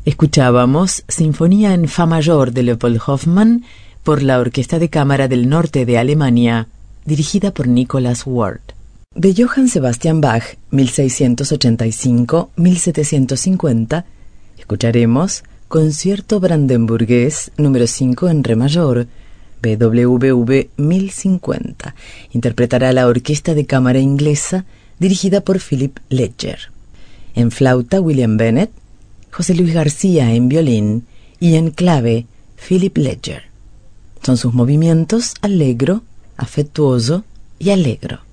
Escuchábamos Sinfonía en Fa mayor de Leopold Hoffmann por la Orquesta de Cámara del Norte de Alemania, dirigida por Nicholas Ward. De Johann Sebastian Bach, 1685-1750, escucharemos Concierto Brandenburgués número 5 en Re mayor, BWV 1050. Interpretará la Orquesta de Cámara Inglesa, dirigida por Philip Ledger. En flauta, William Bennett, José Luis García en violín y en clave, Philip Ledger. Son sus movimientos allegro, afectuoso y alegro.